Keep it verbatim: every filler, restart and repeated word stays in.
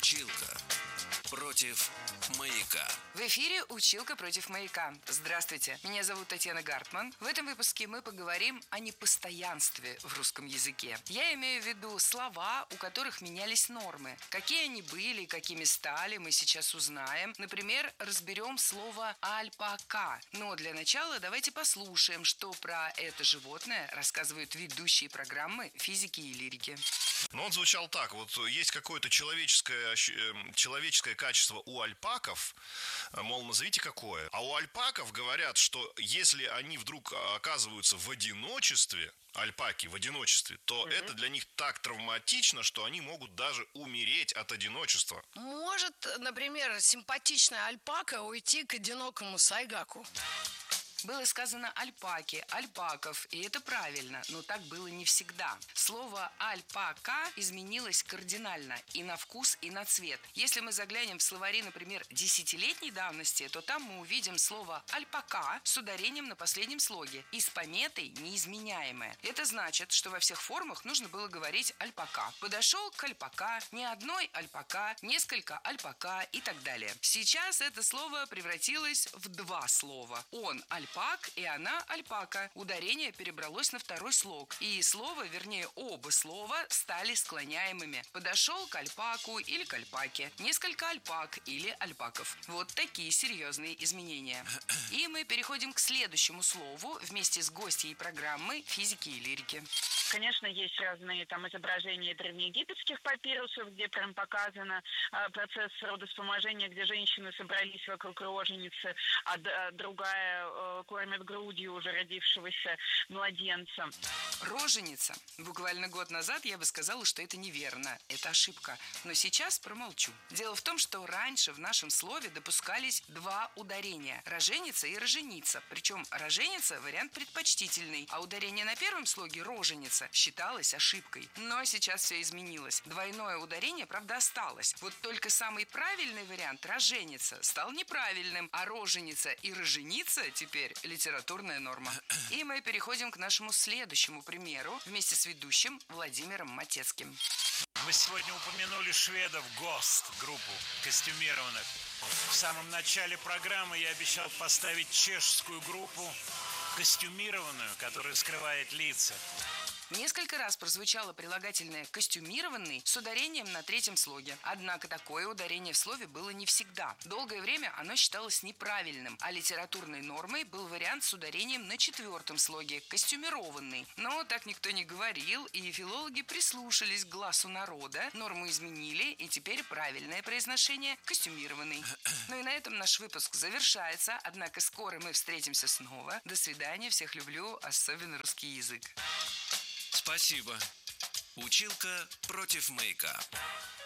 Училка против маяка. В эфире «Училка против маяка». Здравствуйте, меня зовут Татьяна Гартман. В этом выпуске мы поговорим о непостоянстве в русском языке. Я имею в виду слова, у которых менялись нормы. Какие они были, какими стали, мы сейчас узнаем. Например, разберем слово «альпака». Но для начала давайте послушаем, что про это животное рассказывают ведущие программы физики и лирики. Но он звучал так. Вот есть какое-то человеческое, человеческое качество у альпаков, мол, назовите какое. А у альпаков говорят, что если они вдруг оказываются в одиночестве, альпаки в одиночестве, то mm-hmm. это для них так травматично, что они могут даже умереть от одиночества. Может, например, симпатичная альпака уйти к одинокому сайгаку? Было сказано альпаки, альпаков, и это правильно, но так было не всегда. Слово альпака изменилось кардинально и на вкус, и на цвет. Если мы заглянем в словари, например, десятилетней давности, то там мы увидим слово альпака с ударением на последнем слоге и с пометой неизменяемое. Это значит, что во всех формах нужно было говорить альпака. Подошел к альпака, не одной альпака, несколько альпака и так далее. Сейчас это слово превратилось в два слова. Он альпака. Альпак и она альпака. Ударение перебралось на второй слог. И слово, вернее оба слова, стали склоняемыми. Подошел к альпаку или к альпаке. Несколько альпак или альпаков. Вот такие серьезные изменения. И мы переходим к следующему слову вместе с гостьей программы физики и лирики. Конечно, есть разные там изображения древнеегипетских папирусов, где прям показано э, процесс родовспоможения, где женщины собрались вокруг роженицы, а, а другая э, кормит грудью уже родившегося младенца. Роженица. Буквально год назад я бы сказала, что это неверно, это ошибка. Но сейчас промолчу. Дело в том, что раньше в нашем слове допускались два ударения – роженица и роженица. Причем роженица – вариант предпочтительный, а ударение на первом слоге – роженица считалось ошибкой. Но сейчас все изменилось. Двойное ударение, правда, осталось. Вот только самый правильный вариант роженица стал неправильным, а роженица и роженица теперь литературная норма. И мы переходим к нашему следующему примеру вместе с ведущим Владимиром Матецким. Мы сегодня упомянули шведов Ghost, группу костюмированных. В самом начале программы я обещал поставить чешскую группу костюмированную, которая скрывает лица. Несколько раз прозвучало прилагательное «костюмированный» с ударением на третьем слоге. Однако такое ударение в слове было не всегда. Долгое время оно считалось неправильным, а литературной нормой был вариант с ударением на четвертом слоге «костюмированный». Но так никто не говорил, и филологи прислушались к гласу народа, норму изменили, и теперь правильное произношение «костюмированный». Ну и на этом наш выпуск завершается, однако скоро мы встретимся снова. До свидания, всех люблю, особенно русский язык. Спасибо. Училка против маяка.